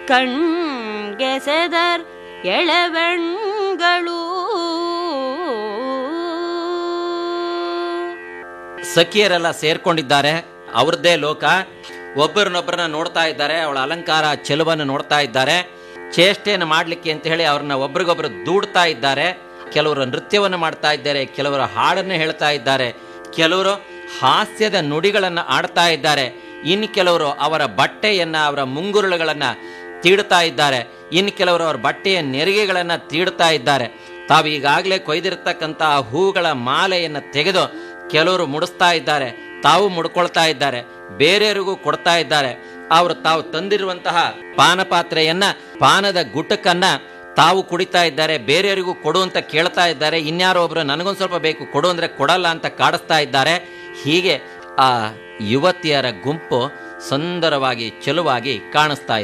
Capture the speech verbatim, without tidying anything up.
ಕಣ್ಗೆಸೆದರ್ ಎಳವೆಣ್ಗಳು. ಸಖಿಯರೆಲ್ಲ ಸೇರ್ಕೊಂಡಿದ್ದಾರೆ, ಅವ್ರದ್ದೇ ಲೋಕ. ಒಬ್ಬರನ್ನೊಬ್ಬರನ್ನ ನೋಡ್ತಾ ಇದ್ದಾರೆ, ಅವಳ ಅಲಂಕಾರ ಚೆಲುವನ್ನು ನೋಡ್ತಾ ಇದ್ದಾರೆ. ಚೇಷ್ಟೆಯನ್ನು ಮಾಡಲಿಕ್ಕೆ ಅಂತ ಹೇಳಿ ಅವ್ರನ್ನ ಒಬ್ರಿಗೊಬ್ರು ದೂಡ್ತಾ ಇದ್ದಾರೆ. ಕೆಲವರು ನೃತ್ಯವನ್ನು ಮಾಡ್ತಾ ಇದ್ದಾರೆ, ಕೆಲವರು ಹಾಡನ್ನು ಹೇಳ್ತಾ ಇದ್ದಾರೆ, ಕೆಲವರು ಹಾಸ್ಯದ ನುಡಿಗಳನ್ನು ಆಡ್ತಾ ಇದ್ದಾರೆ, ಇನ್ನು ಕೆಲವರು ಅವರ ಬಟ್ಟೆಯನ್ನ ಅವರ ಮುಂಗುರುಳುಗಳನ್ನ ತೀಡ್ತಾ ಇದ್ದಾರೆ, ಇನ್ನು ಕೆಲವರು ಅವರ ಬಟ್ಟೆಯ ನೆರಿಗೆಗಳನ್ನ ತೀಡ್ತಾ ಇದ್ದಾರೆ. ತಾವು ಈಗಾಗಲೇ ಕೊಯ್ದಿರತಕ್ಕಂತಹ ಹೂಗಳ ಮಾಲೆಯನ್ನು ತೆಗೆದು ಕೆಲವರು ಮುಡಿಸ್ತಾ ಇದ್ದಾರೆ, ತಾವು ಮುಡ್ಕೊಳ್ತಾ ಇದ್ದಾರೆ, ಬೇರೆಯವರಿಗೂ ಕೊಡ್ತಾ ಇದ್ದಾರೆ. ಅವರು ತಾವು ತಂದಿರುವಂತಹ ಪಾನಪಾತ್ರೆಯನ್ನ ಪಾನದ ಗುಟಕನ್ನ ತಾವು ಕುಡಿತಾ ಇದ್ದಾರೆ, ಬೇರೆಯವರಿಗೂ ಕೊಡು ಅಂತ ಕೇಳ್ತಾ ಇದ್ದಾರೆ. ಇನ್ಯಾರೋ ಒಬ್ರು ನನಗೊಂದು ಸ್ವಲ್ಪ ಬೇಕು ಕೊಡು ಅಂದ್ರೆ ಕೊಡಲ್ಲ ಅಂತ ಕಾಡಿಸ್ತಾ ಇದ್ದಾರೆ. ಹೀಗೆ ಆ ಯುವತಿಯರ ಗುಂಪು ಸುಂದರವಾಗಿ ಚೆಲುವಾಗಿ ಕಾಣಿಸ್ತಾ ಇದೆ.